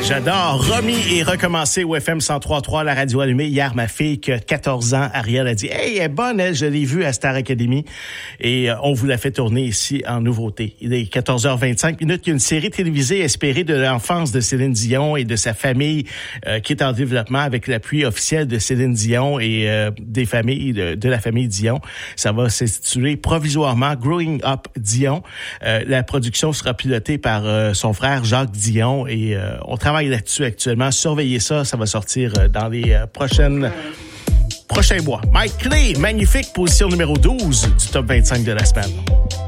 J'adore. Remis et recommencé au FM 103.3, la radio allumée. Hier, ma fille qui a 14 ans, Ariel, a dit « Hey, elle est bonne, elle, je l'ai vue à Star Academy. » Et on vous l'a fait tourner ici en nouveauté. Il est 14h25 minutes. Il y a une série télévisée inspirée de l'enfance de Céline Dion et de sa famille qui est en développement avec l'appui officiel de Céline Dion et des familles de la famille Dion. Ça va s'intituler provisoirement Growing Up Dion. La production sera pilotée par son frère Jacques Dion et on travaille là-dessus actuellement. Surveillez ça, ça va sortir dans les prochains mois. Mike Clay, magnifique position numéro 12 du top 25 de la semaine.